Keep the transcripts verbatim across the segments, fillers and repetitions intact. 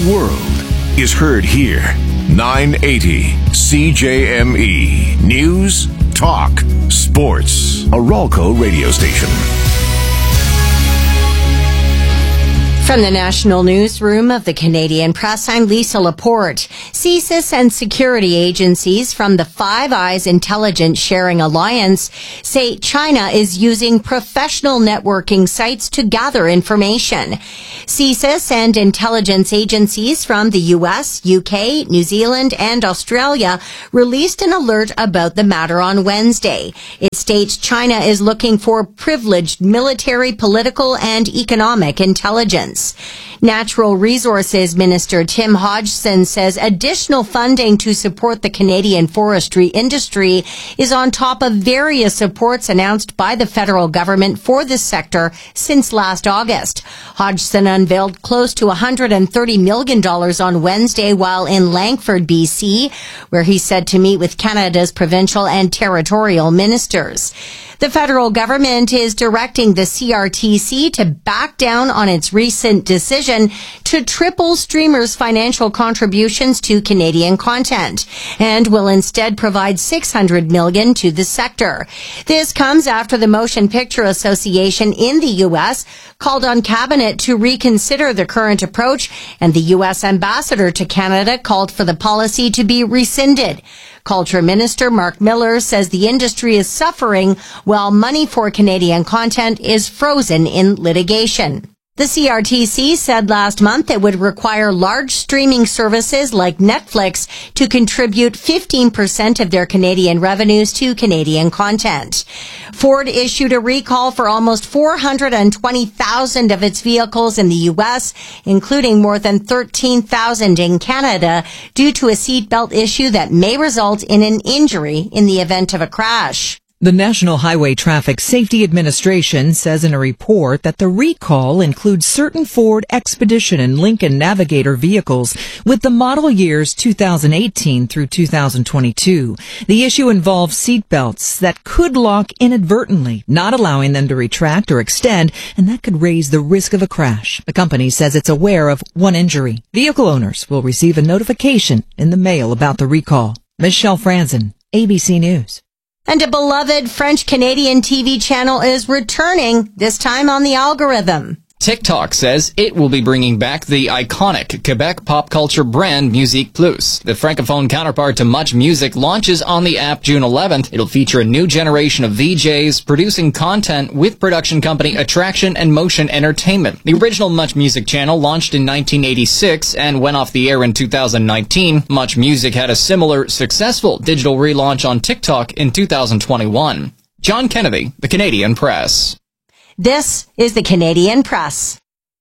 world is heard here. nine eighty C J M E. News, talk, sports. A Ralco radio station. From the National Newsroom of the Canadian Press, I'm Lisa Laporte. C S I S and security agencies from the Five Eyes Intelligence Sharing Alliance say China is using professional networking sites to gather information. C S I S and intelligence agencies from the U S, U K, New Zealand, and Australia released an alert about the matter on Wednesday. It states China is looking for privileged military, political, and economic intelligence. Natural Resources Minister Tim Hodgson says additional funding to support the Canadian forestry industry is on top of various supports announced by the federal government for this sector since last August. Hodgson unveiled close to one hundred thirty million dollars on Wednesday while in Langford, B C, where he said to meet with Canada's provincial and territorial ministers. The federal government is directing the C R T C to back down on its recent decision to triple streamers' financial contributions to Canadian content and will instead provide six hundred million dollars to the sector. This comes after the Motion Picture Association in the U S called on Cabinet to reconsider the current approach, and the U S ambassador to Canada called for the policy to be rescinded. Culture Minister Mark Miller says the industry is suffering while money for Canadian content is frozen in litigation. The C R T C said last month it would require large streaming services like Netflix to contribute fifteen percent of their Canadian revenues to Canadian content. Ford issued a recall for almost four hundred twenty thousand of its vehicles in the U S, including more than thirteen thousand in Canada, due to a seatbelt issue that may result in an injury in the event of a crash. The National Highway Traffic Safety Administration says in a report that the recall includes certain Ford Expedition and Lincoln Navigator vehicles with the model years two thousand eighteen through two thousand twenty-two. The issue involves seatbelts that could lock inadvertently, not allowing them to retract or extend, and that could raise the risk of a crash. The company says it's aware of one injury. Vehicle owners will receive a notification in the mail about the recall. Michelle Franzen, A B C News. And a beloved French-Canadian T V channel is returning, this time on the algorithm. TikTok says it will be bringing back the iconic Quebec pop culture brand Musique Plus. The francophone counterpart to Much Music launches on the app June eleventh. It'll feature a new generation of V Js producing content with production company Attraction and Motion Entertainment. The original Much Music channel launched in nineteen eighty-six and went off the air in two thousand nineteen. Much Music had a similar successful digital relaunch on TikTok in two thousand twenty-one. John Kennedy, The Canadian Press. This is the Canadian Press.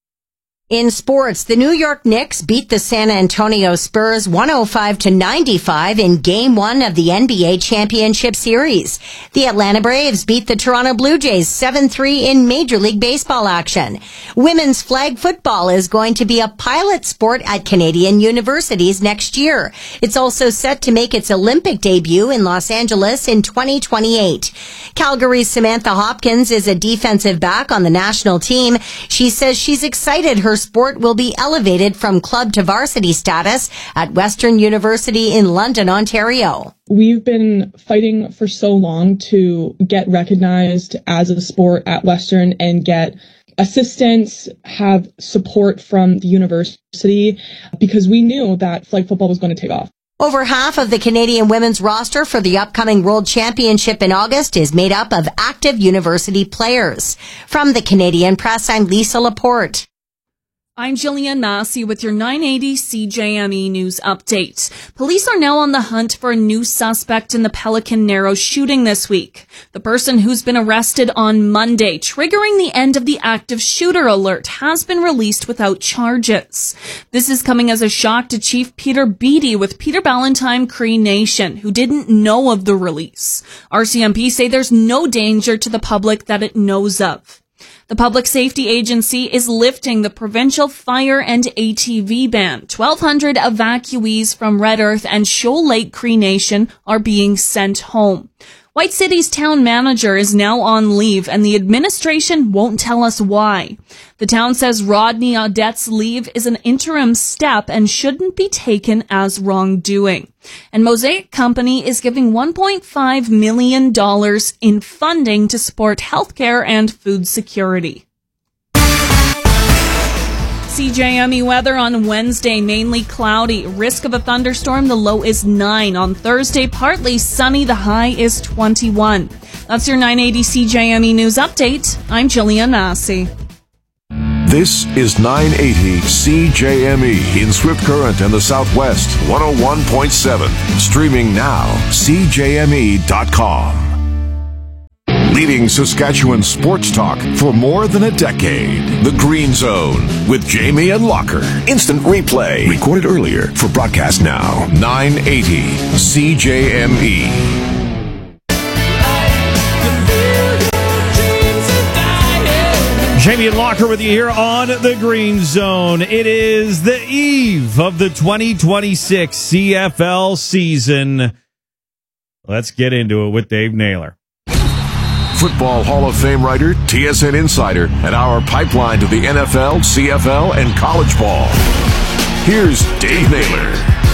In sports, the New York Knicks beat the San Antonio Spurs one oh five to ninety-five in Game one of the N B A Championship Series. The Atlanta Braves beat the Toronto Blue Jays seven three in Major League Baseball action. Women's flag football is going to be a pilot sport at Canadian universities next year. It's also set to make its Olympic debut in Los Angeles in twenty twenty-eight. Calgary's Samantha Hopkins is a defensive back on the national team. She says she's excited her sport will be elevated from club to varsity status at Western University in London, Ontario. We've been fighting for so long to get recognized as a sport at Western and get assistance, have support from the university, because we knew that flag football was going to take off. Over half of the Canadian women's roster for the upcoming World Championship in August is made up of active university players. From the Canadian Press, I'm Lisa Laporte. I'm Jillian Massey with your nine eighty C J M E News Update. Police are now on the hunt for a new suspect in the Pelican Narrows shooting this week. The person who's been arrested on Monday, triggering the end of the active shooter alert, has been released without charges. This is coming as a shock to Chief Peter Beattie with Peter Ballantyne Cree Nation, who didn't know of the release. R C M P say there's no danger to the public that it knows of. The Public Safety Agency is lifting the provincial fire and A T V ban. twelve hundred evacuees from Red Earth and Shoal Lake Cree Nation are being sent home. White City's town manager is now on leave, and the administration won't tell us why. The town says Rodney Audette's leave is an interim step and shouldn't be taken as wrongdoing. And Mosaic Company is giving one point five million dollars in funding to support healthcare and food security. C J M E weather on Wednesday, mainly cloudy. Risk of a thunderstorm, the low is nine. On Thursday, partly sunny, the high is twenty-one. That's your nine eighty C J M E News Update. I'm Jillian Massey. This is nine eighty C J M E in Swift Current and the Southwest, one oh one point seven. Streaming now, C J M E dot com. Leading Saskatchewan sports talk for more than a decade. The Green Zone with Jamie and Locker. Instant replay. Recorded earlier for broadcast now. nine eighty C J M E. Jamie and Locker with you here on the Green Zone. It is the eve of the twenty twenty-six C F L season. Let's get into it with Dave Naylor. Football Hall of Fame writer, T S N insider, and our pipeline to the N F L, C F L, and college ball. Here's Dave Naylor.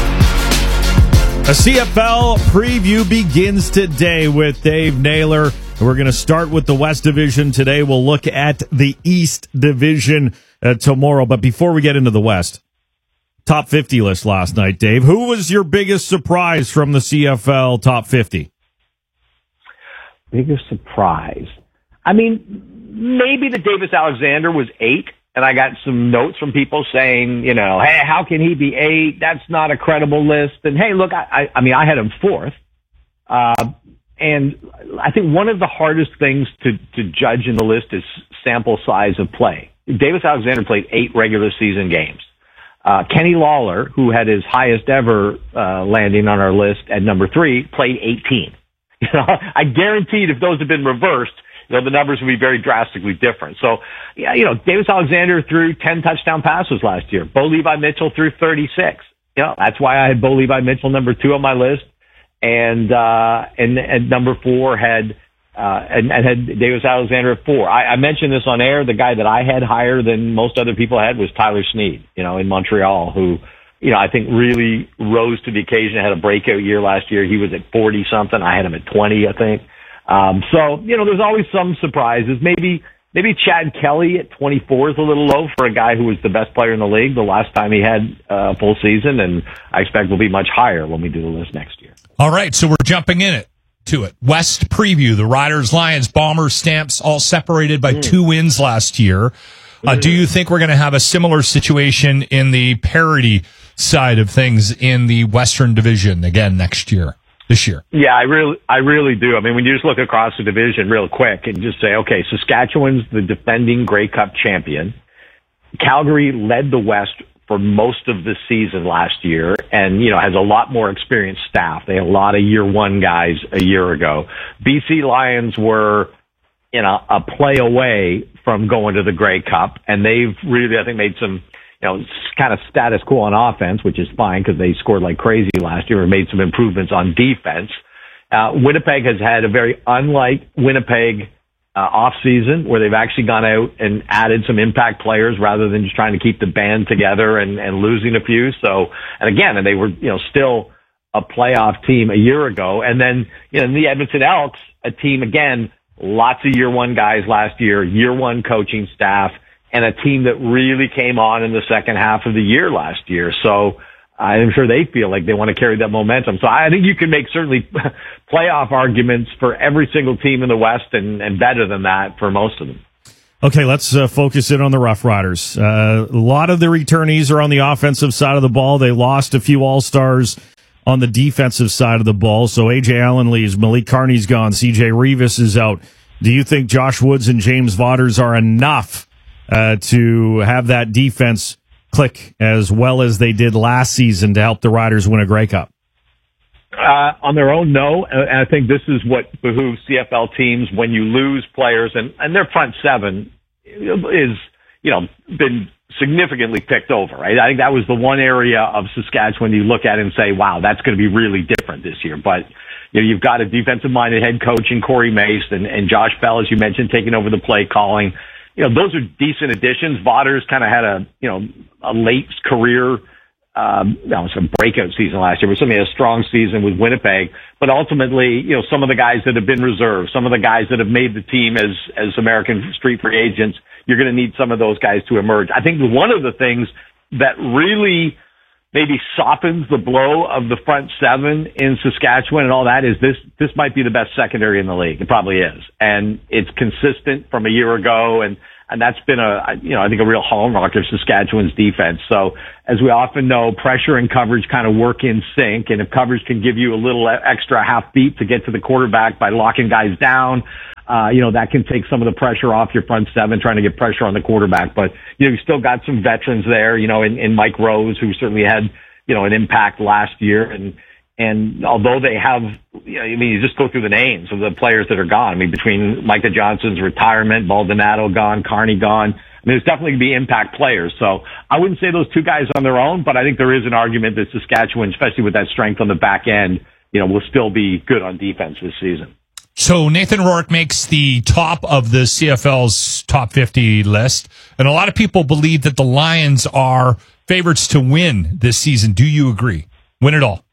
A C F L preview begins today with Dave Naylor. We're going to start with the West Division today. We'll look at the East Division uh, tomorrow. But before we get into the West, top fifty list last night, Dave. Who was your biggest surprise from the C F L top fifty? Biggest surprise. I mean, maybe that Davis Alexander was eight, and I got some notes from people saying, you know, hey, how can he be eight? That's not a credible list. And hey, look, I, I, I mean, I had him fourth. Uh, and I think one of the hardest things to, to judge in the list is sample size of play. Davis Alexander played eight regular season games. Uh, Kenny Lawler, who had his highest ever uh, landing on our list at number three, played eighteen. You know, I guaranteed if those had been reversed, you know, the numbers would be very drastically different. So, yeah, you know, Davis Alexander threw ten touchdown passes last year. Bo Levi Mitchell threw thirty-six. You know, that's why I had Bo Levi Mitchell number two on my list. And, uh, and, and number four had, uh, and, and had Davis Alexander at four. I, I mentioned this on air. The guy that I had higher than most other people had was Tyler Snead, you know, in Montreal, who, you know, I think really rose to the occasion, had a breakout year last year. He was at forty something. I had him at twenty, I think. Um, so, you know, there's always some surprises. Maybe, maybe Chad Kelly at twenty-four is a little low for a guy who was the best player in the league the last time he had a full season. And I expect will be much higher when we do the list next year. All right. So we're jumping in it to it. West preview, the Riders, Lions, Bombers, Stamps, all separated by mm. two wins last year. Uh, do you think we're going to have a similar situation in the parity side of things in the Western Division again next year, this year? Yeah, I really, I really do. I mean, when you just look across the division real quick and just say, okay, Saskatchewan's the defending Grey Cup champion. Calgary led the West for most of the season last year and, you know, has a lot more experienced staff. They had a lot of year one guys a year ago. B C Lions were, you know, a play away from going to the Grey Cup, and they've really, I think, made some, you know, kind of status quo on offense, which is fine because they scored like crazy last year and made some improvements on defense. Uh, Winnipeg has had a very unlike Winnipeg uh, off season where they've actually gone out and added some impact players rather than just trying to keep the band together and, and losing a few. So, and again, and they were, you know, still a playoff team a year ago. And then, you know, the Edmonton Elks, a team, again, lots of year one guys last year, year one coaching staff, and a team that really came on in the second half of the year last year. So I'm sure they feel like they want to carry that momentum. So I think you can make certainly playoff arguments for every single team in the West and, and better than that for most of them. Okay, let's uh, focus in on the Rough Riders. Uh, a lot of the returnees are on the offensive side of the ball. They lost a few All-Stars on the defensive side of the ball. So A J Allen leaves, Malik Carney's gone, C J Revis is out. Do you think Josh Woods and James Vaughters are enough uh, to have that defense click as well as they did last season to help the Riders win a Grey Cup? Uh, on their own, no. And I think this is what behooves C F L teams when you lose players, and, and their front seven is, you know, been significantly picked over, right? I think that was the one area of Saskatchewan you look at and say, wow, that's going to be really different this year. But, you know, you've got a defensive-minded head coach in Corey Mace and, and Josh Bell, as you mentioned, taking over the play calling. You know, those are decent additions. Vodder's kind of had a, you know, a late career, um, that was a breakout season last year, but certainly a strong season with Winnipeg. But ultimately, you know, some of the guys that have been reserved, some of the guys that have made the team as, as American street free agents, you're going to need some of those guys to emerge. I think one of the things that really maybe softens the blow of the front seven in Saskatchewan and all that is this, this might be the best secondary in the league. It probably is. And it's consistent from a year ago. And, and that's been a, you know, I think a real hallmark of Saskatchewan's defense. So as we often know, pressure and coverage kind of work in sync. And if coverage can give you a little extra half beat to get to the quarterback by locking guys down, Uh, you know, that can take some of the pressure off your front seven, trying to get pressure on the quarterback. But, you know, you still got some veterans there, you know, in, in Mike Rose, who certainly had, you know, an impact last year. And, and although they have, you know, I mean, you just go through the names of the players that are gone. I mean, between Micah Johnson's retirement, Baldonado gone, Carney gone. I mean, there's definitely going to be impact players. So I wouldn't say those two guys on their own, but I think there is an argument that Saskatchewan, especially with that strength on the back end, you know, will still be good on defense this season. So Nathan Rourke makes the top of the C F L's top fifty list, and a lot of people believe that the Lions are favorites to win this season. Do you agree? Win it all?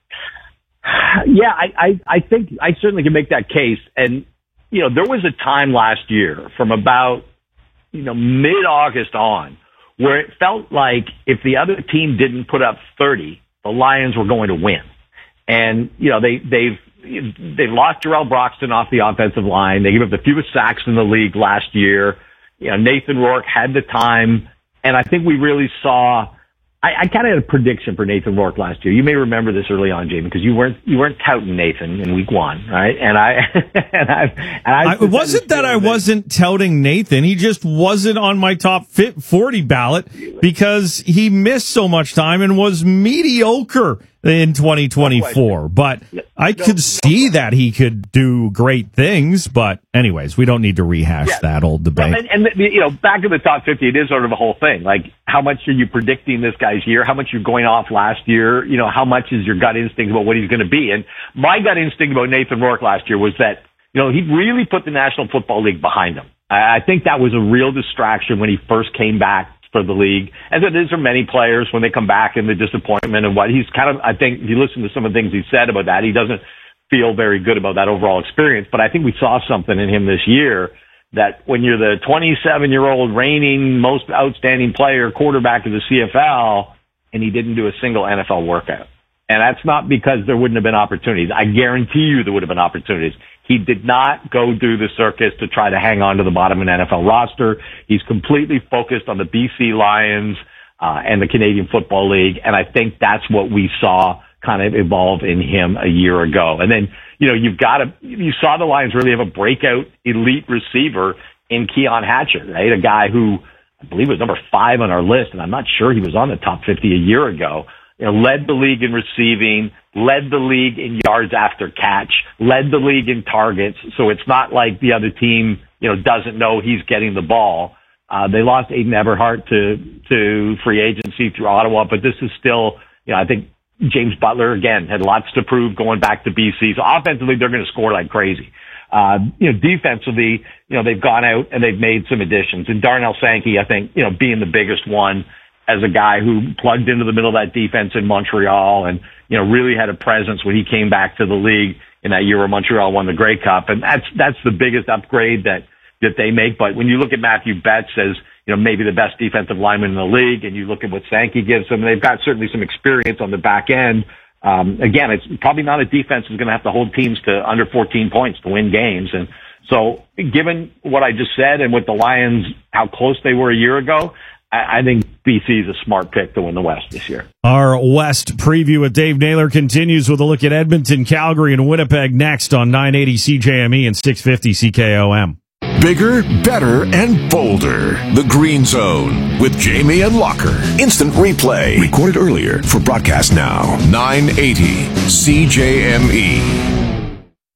Yeah, I, I, I think I certainly can make that case. And, you know, there was a time last year from about, you know, mid-August on where it felt like if the other team didn't put up thirty, the Lions were going to win. And, you know, they, they've, They lost Jarrell Broxton off the offensive line. They gave up the fewest sacks in the league last year. You know, Nathan Rourke had the time. And I think we really saw, I, I kind of had a prediction for Nathan Rourke last year. You may remember this early on, Jamie, because you weren't, you weren't touting Nathan in week one, right? And I, and I, and I, I it wasn't that I wasn't touting Nathan. He just wasn't on my top forty ballot because he missed so much time and was mediocre in twenty twenty-four. But I could see that he could do great things. But anyways, we don't need to rehash yeah. that old debate. Well, and, and, you know, back in the top fifty, it is sort of a whole thing. Like, how much are you predicting this guy's year? How much you're going off last year? You know, how much is your gut instinct about what he's going to be? And my gut instinct about Nathan Rourke last year was that, you know, he really put the National Football League behind him. I think that was a real distraction when he first came back for the league. And there is for many players when they come back in the disappointment and what he's kind of, I think if you listen to some of the things he said about that, he doesn't feel very good about that overall experience. But I think we saw something in him this year that when you're the twenty-seven year old reigning most outstanding player quarterback of the C F L and he didn't do a single N F L workout. And that's not because there wouldn't have been opportunities. I guarantee you there would have been opportunities. He did not go do the circus to try to hang on to the bottom of an N F L roster. He's completely focused on the B C Lions uh, and the Canadian Football League, and I think that's what we saw kind of evolve in him a year ago. And then, you know, you've got to, you saw the Lions really have a breakout elite receiver in Keon Hatcher, right? A guy who I believe was number five on our list, and I'm not sure he was on the top fifty a year ago. You know, led the league in receiving, led the league in yards after catch, led the league in targets. So it's not like the other team, you know, doesn't know he's getting the ball. Uh, they lost Aiden Everhart to, to free agency through Ottawa, but this is still, you know, I think James Butler, again, had lots to prove going back to B C. So offensively, they're going to score like crazy. Uh, you know, defensively, you know, they've gone out and they've made some additions. And Darnell Sankey, I think, you know, being the biggest one, as a guy who plugged into the middle of that defense in Montreal and, you know, really had a presence when he came back to the league in that year where Montreal won the Grey Cup. And that's, that's the biggest upgrade that, that they make. But when you look at Matthew Betts as, you know, maybe the best defensive lineman in the league and you look at what Sankey gives them, they've got certainly some experience on the back end. Um, again, it's probably not a defense that's going to have to hold teams to under fourteen points to win games. And so given what I just said and with the Lions, how close they were a year ago, I think B C is a smart pick to win the West this year. Our West preview with Dave Naylor continues with a look at Edmonton, Calgary, and Winnipeg next on nine eighty C J M E and six fifty C K O M. Bigger, better, and bolder. The Green Zone with Jamie and Locker. Instant replay. Recorded earlier for broadcast now. nine eighty C J M E.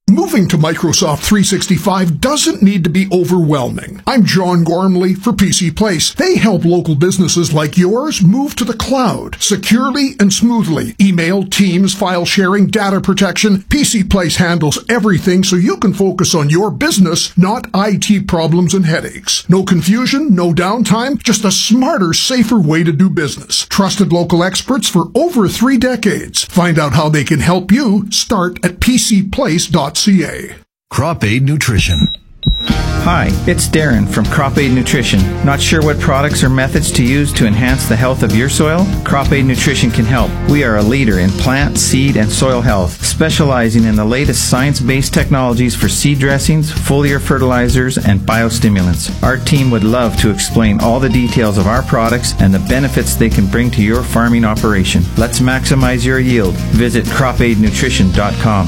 Moving to Microsoft three sixty-five doesn't need to be overwhelming. I'm John Gormley for P C Place. They help local businesses like yours move to the cloud securely and smoothly. Email, Teams, file sharing, data protection. P C Place handles everything so you can focus on your business, not I T problems and headaches. No confusion, no downtime, just a smarter, safer way to do business. Trusted local experts for over three decades. Find out how they can help you. Start at p c place dot c a. Crop Aid Nutrition. Hi, it's Darren from Crop Aid Nutrition. Not sure what products or methods to use to enhance the health of your soil? Crop Aid Nutrition can help. We are a leader in plant, seed, and soil health, specializing in the latest science-based technologies for seed dressings, foliar fertilizers, and biostimulants. Our team would love to explain all the details of our products and the benefits they can bring to your farming operation. Let's maximize your yield. Visit crop aid nutrition dot com.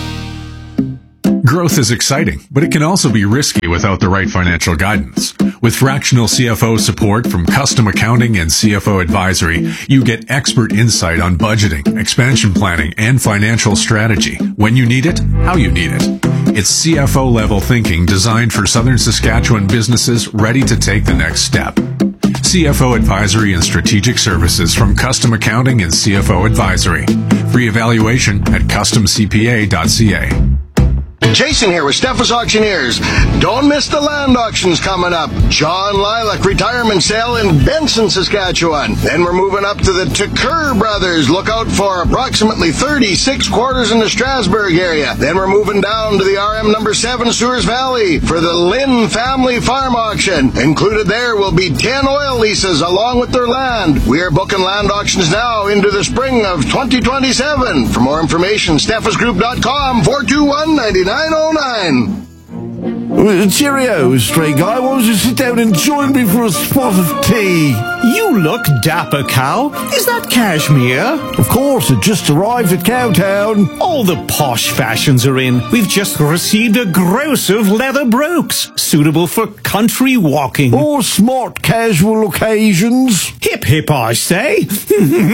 Growth is exciting, but it can also be risky without the right financial guidance. With fractional C F O support from Custom Accounting and C F O Advisory, you get expert insight on budgeting, expansion planning, and financial strategy. When you need it, how you need it. It's C F O-level thinking designed for Southern Saskatchewan businesses ready to take the next step. C F O Advisory and Strategic Services from Custom Accounting and C F O Advisory. Free evaluation at custom c p a dot c a. Jason here with Steffes Auctioneers. Don't miss the land auctions coming up. John Lilac retirement sale in Benson, Saskatchewan. Then we're moving up to the Tucker Brothers. Look out for approximately thirty-six quarters in the Strasbourg area. Then we're moving down to the R M number seven Sewers Valley for the Lynn Family Farm Auction. Included there will be ten oil leases along with their land. We are booking land auctions now into the spring of twenty twenty-seven. For more information, steffes group dot com, four two one, nine nine oh nine. Cheerio, stray guy. Why don't you sit down and join me for a spot of tea? You look dapper, Cow. Is that cashmere? Of course, it just arrived at Cowtown. All the posh fashions are in. We've just received a gross of leather brooks, suitable for country walking. Or smart casual occasions. Hip hip, I say. Pass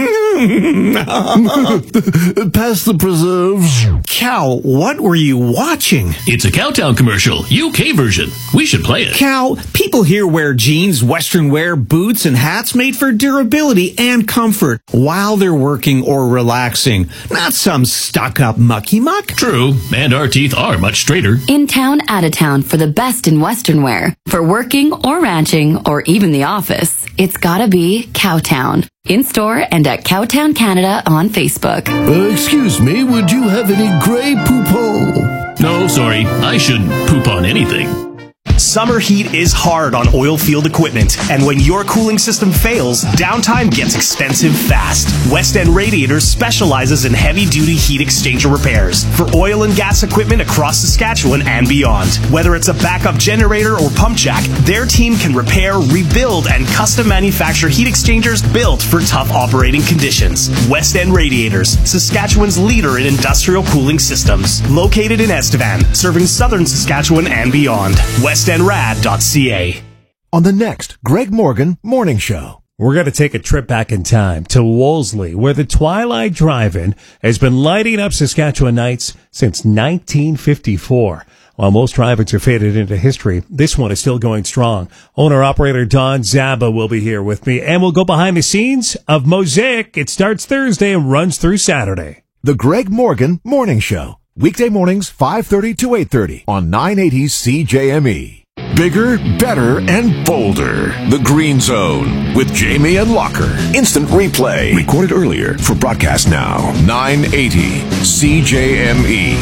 the preserves. Cow, what were you watching? It's a Cowtown commercial, U K version. We should play it. Cow, people here wear jeans, western wear, boots, and hats made for durability and comfort while they're working or relaxing. Not some stuck-up mucky muck. True, and our teeth are much straighter. In town, out of town for the best in western wear. For working or ranching or even the office, it's gotta be Cowtown. In store and at Cowtown Canada on Facebook. Uh, excuse me, would you have any Grey Poupon? No, sorry, I shouldn't poop on anything. Summer heat is hard on oil field equipment, and when your cooling system fails, downtime gets expensive fast. West End Radiators specializes in heavy-duty heat exchanger repairs for oil and gas equipment across Saskatchewan and beyond. Whether it's a backup generator or pump jack, their team can repair, rebuild, and custom manufacture heat exchangers built for tough operating conditions. West End Radiators, Saskatchewan's leader in industrial cooling systems. Located in Estevan, serving southern Saskatchewan and beyond. west end rad dot c a. On the next Greg Morgan Morning Show, we're going to take a trip back in time to Wolseley, where the Twilight Drive-In has been lighting up Saskatchewan nights since nineteen fifty-four. While most drive-ins are faded into history, this one is still going strong. Owner-operator Don Zaba will be here with me, and we'll go behind the scenes of Mosaic. It starts Thursday and runs through Saturday. The Greg Morgan Morning Show. Weekday mornings, five thirty to eight thirty on nine eighty C J M E. Bigger, better, and bolder. The Green Zone with Jamie and Locker. Instant replay. Recorded earlier for broadcast now. nine eighty C J M E.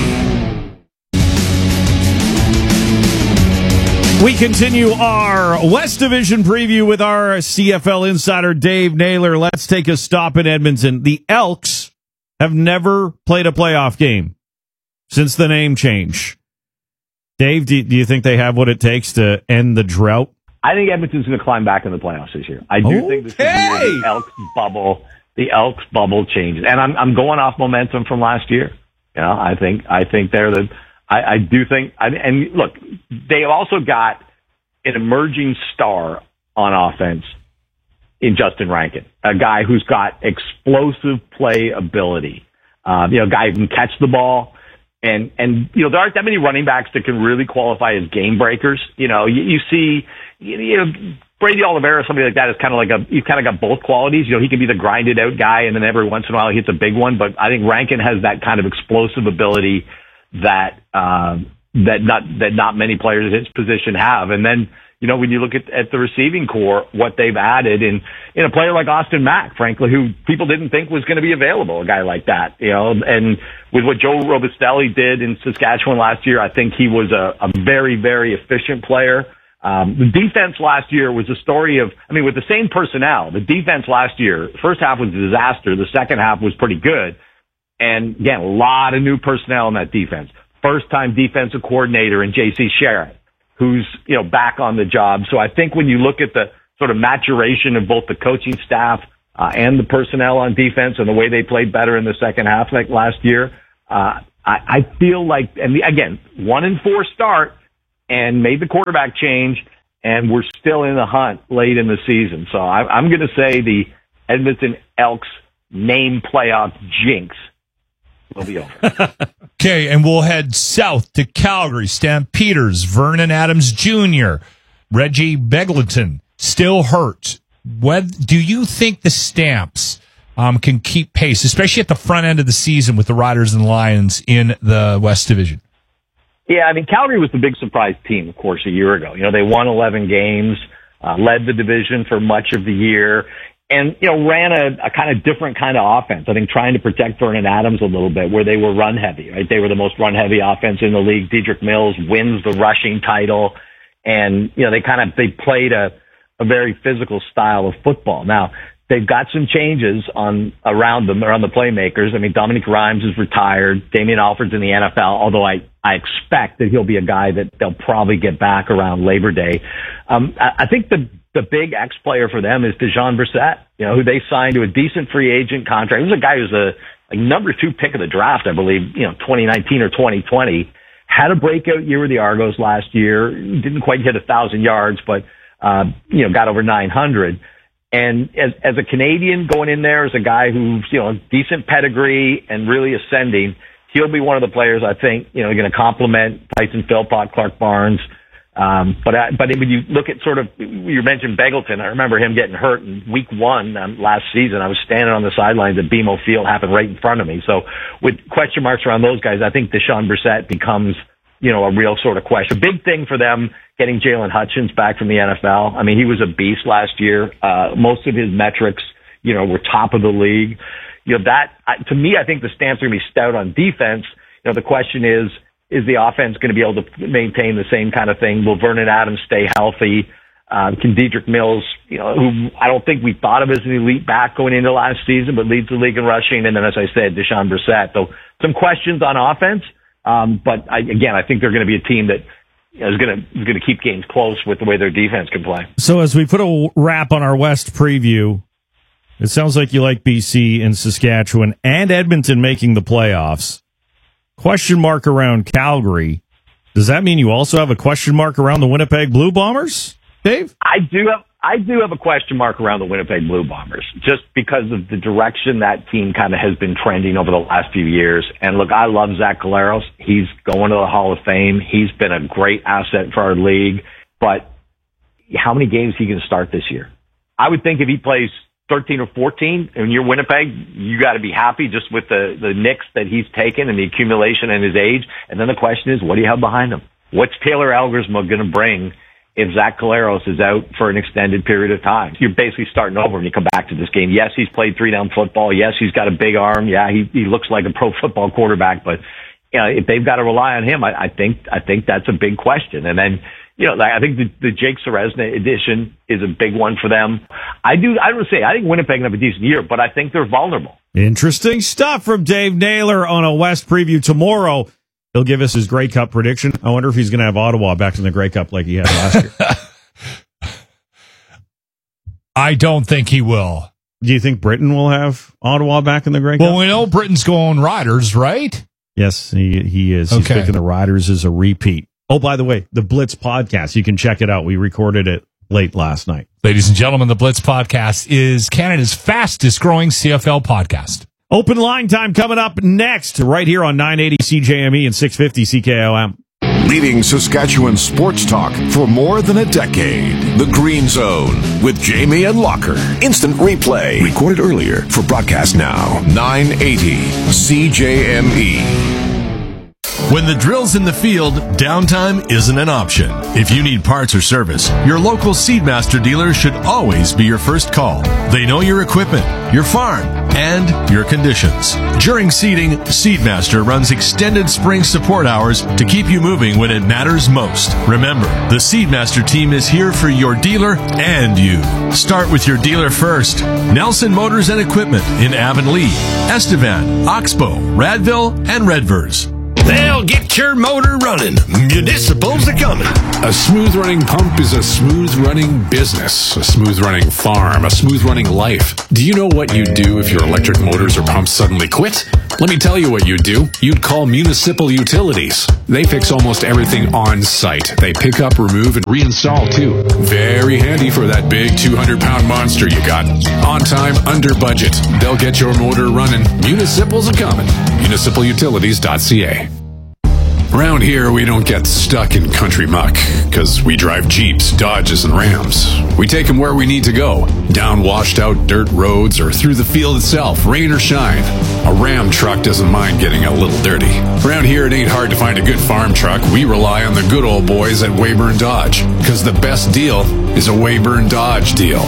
We continue our West Division preview with our C F L insider Dave Naylor. Let's take a stop in Edmonton. The Elks have never played a playoff game since the name change. Dave, do, do you think they have what it takes to end the drought? I think Edmonton's going to climb back in the playoffs this year. I do okay. think this is the year the Elks bubble, the Elks bubble changes, and I'm I'm going off momentum from last year. You know, I think I think they're the. I, I do think, I, and look, they also got an emerging star on offense in Justin Rankin, a guy who's got explosive play ability. Uh, you know, a guy who can catch the ball. And, and, you know, there aren't that many running backs that can really qualify as game breakers. You know, you, you see, you know, Brady Oliveira, somebody like that is kind of like a, you've kind of got both qualities. You know, he can be the grinded out guy and then every once in a while he hits a big one. But I think Rankin has that kind of explosive ability that, um, that not, that not many players at his position have. And then, you know, when you look at, at the receiving core, what they've added in, in a player like Austin Mack, frankly, who people didn't think was going to be available, a guy like that, you know, and with what Joe Robustelli did in Saskatchewan last year, I think he was a, a very, very efficient player. Um, the defense last year was a story of, I mean, with the same personnel, the defense last year, first half was a disaster. The second half was pretty good. And again, a lot of new personnel in that defense. First time defensive coordinator in J C Sherritt, who's, you know, back on the job. So I think when you look at the sort of maturation of both the coaching staff uh, and the personnel on defense and the way they played better in the second half like last year, uh, I, I feel like, and the, again, one and four start and made the quarterback change, and we're still in the hunt late in the season. So I, I'm going to say the Edmonton Elks name playoff jinx will be over. Okay, and we'll head south to Calgary. Stampeders, Vernon Adams Junior, Reggie Begelton, still hurt. What, do you think the Stamps um, can keep pace, especially at the front end of the season with the Riders and Lions in the West Division? Yeah, I mean, Calgary was the big surprise team, of course, a year ago. You know, they won eleven games, uh, led the division for much of the year, and, you know, ran a, a kind of different kind of offense. I think trying to protect Vernon Adams a little bit, where they were run heavy, right? They were the most run heavy offense in the league. Dedrick Mills wins the rushing title, and, you know, they kind of, they played a, a very physical style of football. Now, they've got some changes on around them, around the playmakers. I mean, Dominic Rhymes is retired. Damian Alford's in the N F L, although I, I expect that he'll be a guy that they'll probably get back around Labor Day. Um, I, I think the, the big X player for them is Dejon Brissett, you know, who they signed to a decent free agent contract. He was a guy who's a, a number two pick of the draft, I believe, you know, twenty nineteen or twenty twenty. Had a breakout year with the Argos last year. Didn't quite hit a thousand yards, but, uh, you know, got over nine hundred. And as, as a Canadian going in there as a guy who's, you know, decent pedigree and really ascending, he'll be one of the players I think, you know, going to complement Tyson Philpott, Clark Barnes. Um, but, I, but when you look at sort of, you mentioned Begelton, I remember him getting hurt in week one um, last season. I was standing on the sidelines at B M O Field, happened right in front of me. So with question marks around those guys, I think Dejon Brissett becomes, you know, a real sort of question. Big thing for them, getting Jalen Hutchins back from the N F L. I mean, he was a beast last year. Uh, most of his metrics, you know, were top of the league. You know, that, to me, I think the Stamps are going to be stout on defense. You know, the question is, is the offense going to be able to maintain the same kind of thing? Will Vernon Adams stay healthy? Um, can Dedrick Mills, you know, who I don't think we thought of as an elite back going into last season, but leads the league in rushing. And then, as I said, Dejon Brissett. So some questions on offense. Um, but I, again, I think they're going to be a team that you know, is going to is going to keep games close with the way their defense can play. So as we put a wrap on our West preview, it sounds like you like B C and Saskatchewan and Edmonton making the playoffs. Question mark around Calgary. Does that mean you also have a question mark around the Winnipeg Blue Bombers, Dave? I do have I do have a question mark around the Winnipeg Blue Bombers, just because of the direction that team kind of has been trending over the last few years. And look, I love Zach Collaros. He's going to the Hall of Fame. He's been a great asset for our league. But how many games he can start this year? I would think if he plays thirteen or fourteen, and you're Winnipeg, you got to be happy just with the, the nicks that he's taken and the accumulation and his age. And then the question is, what do you have behind him? What's Taylor Elgersma going to bring if Zach Collaros is out for an extended period of time? You're basically starting over when you come back to this game. Yes, he's played three-down football. Yes, he's got a big arm. Yeah, he, he looks like a pro football quarterback. But you know, if they've got to rely on him, I, I think I think that's a big question. And then, you know, I think the, the Jake Ceresna edition is a big one for them. I do, I would say, I think Winnipeg can have a decent year, but I think they're vulnerable. Interesting stuff from Dave Naylor on a West preview tomorrow. He'll give us his Grey Cup prediction. I wonder if he's going to have Ottawa back in the Grey Cup like he had last year. I don't think he will. Do you think Britain will have Ottawa back in the Grey Cup? Well, we know Britain's going Riders, right? Yes, he he is. He's Okay. picking the Riders as a repeat. Oh, by the way, the Blitz podcast, you can check it out. We recorded it late last night. Ladies and gentlemen, the Blitz podcast is Canada's fastest growing C F L podcast. Open line time coming up next, right here on nine eighty C J M E and six fifty C K O M. Leading Saskatchewan sports talk for more than a decade. The Green Zone with Jamie and Locker. Instant replay. Recorded earlier for broadcast now. nine eighty C J M E. When the drill's in the field, downtime isn't an option. If you need parts or service, your local Seedmaster dealer should always be your first call. They know your equipment, your farm, and your conditions. During seeding, Seedmaster runs extended spring support hours to keep you moving when it matters most. Remember, the Seedmaster team is here for your dealer and you. Start with your dealer first. Nelson Motors and Equipment in Avonlea, Estevan, Oxbow, Radville, and Redvers. They'll get your motor running. Municipals are coming. A smooth running pump is a smooth running business, a smooth running farm, a smooth running life. Do you know what you'd do if your electric motors or pumps suddenly quit? Let me tell you what you'd do. You'd call Municipal Utilities. They fix almost everything on site. They pick up, remove, and reinstall too. Very handy for that big two hundred pound monster you got. On time, under budget. They'll get your motor running. Municipals are coming. municipal utilities dot c a. Around here, we don't get stuck in country muck, because we drive Jeeps, Dodges, and Rams. We take them where we need to go, down washed-out dirt roads or through the field itself, rain or shine. A Ram truck doesn't mind getting a little dirty. Around here, it ain't hard to find a good farm truck. We rely on the good old boys at Weyburn Dodge, because the best deal is a Weyburn Dodge deal.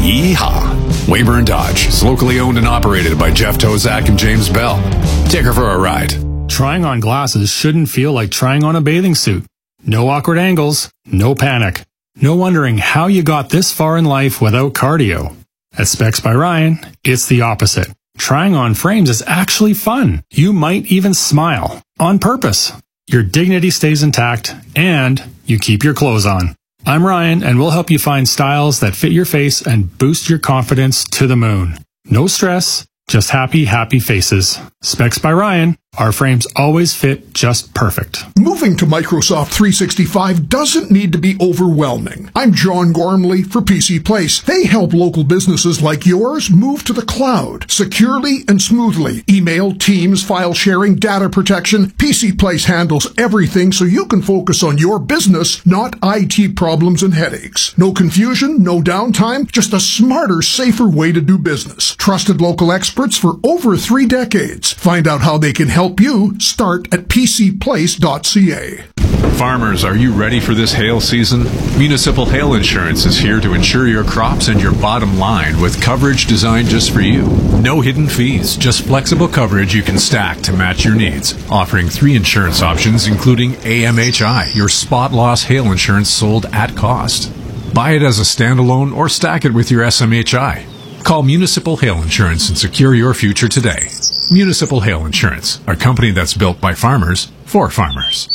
Yeehaw! Weyburn Dodge is locally owned and operated by Jeff Tozak and James Bell. Take her for a ride. Trying on glasses shouldn't feel like trying on a bathing suit. No awkward angles, no panic. No wondering how you got this far in life without cardio. At Specs by Ryan, it's the opposite. Trying on frames is actually fun. You might even smile. On purpose. Your dignity stays intact, and you keep your clothes on. I'm Ryan, and we'll help you find styles that fit your face and boost your confidence to the moon. No stress, just happy, happy faces. Specs by Ryan. Our frames always fit just perfect. Moving to Microsoft three sixty-five doesn't need to be overwhelming. I'm John Gormley for P C Place. They help local businesses like yours move to the cloud securely and smoothly. Email, Teams, file sharing, data protection. P C Place handles everything so you can focus on your business, not I T problems and headaches. No confusion, no downtime, just a smarter, safer way to do business. Trusted local experts for over three decades. Find out how they can help you. Start at p c place dot c a. Farmers, are you ready for this hail season? Municipal Hail Insurance is here to insure your crops and your bottom line with coverage designed just for you. No hidden fees, just flexible coverage you can stack to match your needs. Offering three insurance options, including A M H I, your spot loss hail insurance sold at cost. Buy it as a standalone or stack it with your S M H I. Call Municipal Hail Insurance and secure your future today. Municipal Hail Insurance, a company that's built by farmers for farmers.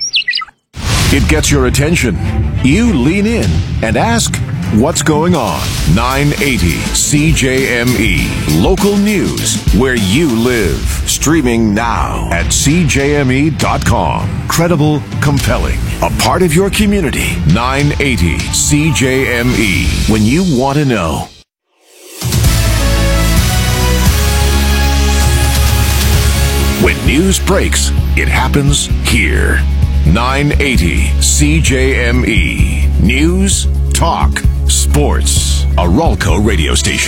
It gets your attention. You lean in and ask, what's going on? nine eighty C J M E. Local news where you live. Streaming now at c j m e dot com. Credible, compelling. A part of your community. nine eighty C J M E. When you want to know. When news breaks, it happens here. nine eighty C J M E. News, talk, sports. A Ralco radio station.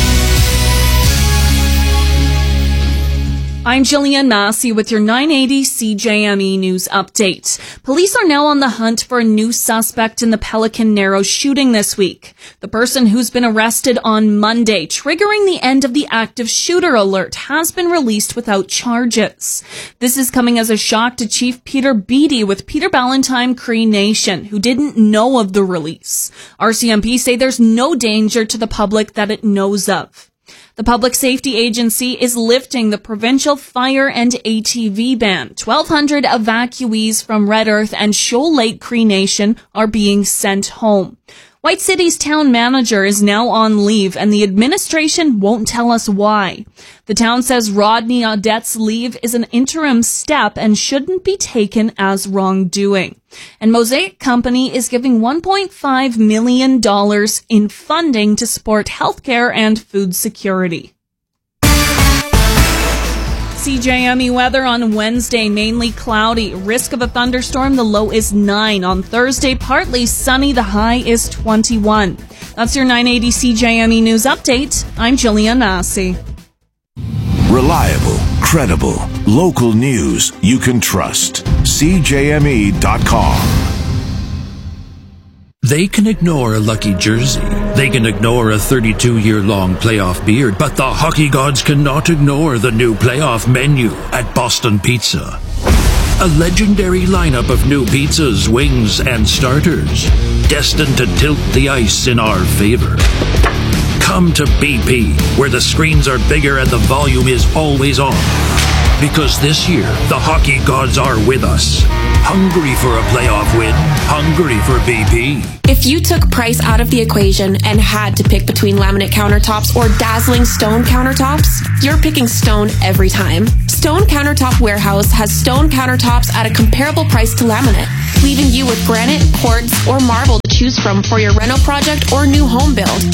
I'm Jillian Massey with your nine eighty C J M E News Update. Police are now on the hunt for a new suspect in the Pelican Narrows shooting this week. The person who's been arrested on Monday, triggering the end of the active shooter alert, has been released without charges. This is coming as a shock to Chief Peter Beattie with Peter Ballantyne Cree Nation, who didn't know of the release. R C M P say there's no danger to the public that it knows of. The Public Safety Agency is lifting the provincial fire and A T V ban. twelve hundred evacuees from Red Earth and Shoal Lake Cree Nation are being sent home. White City's town manager is now on leave, and the administration won't tell us why. The town says Rodney Audette's leave is an interim step and shouldn't be taken as wrongdoing. And Mosaic Company is giving one point five million dollars in funding to support healthcare and food security. C J M E weather on Wednesday, mainly cloudy. Risk of a thunderstorm, the low is nine. On Thursday, partly sunny, the high is twenty-one. That's your nine eighty C J M E News Update. I'm Jillian Massey. Reliable, credible, local news you can trust. C J M E dot com. They can ignore a lucky jersey. They can ignore a thirty-two-year-long playoff beard, but the hockey gods cannot ignore the new playoff menu at Boston Pizza. A legendary lineup of new pizzas, wings, and starters, destined to tilt the ice in our favor. Come to B P, where the screens are bigger and the volume is always on. Because this year, the hockey gods are with us. Hungry for a playoff win. Hungry for B P. If you took price out of the equation and had to pick between laminate countertops or dazzling stone countertops, you're picking stone every time. Stone Countertop Warehouse has stone countertops at a comparable price to laminate, leaving you with granite, quartz, or marble to choose from for your reno project or new home build.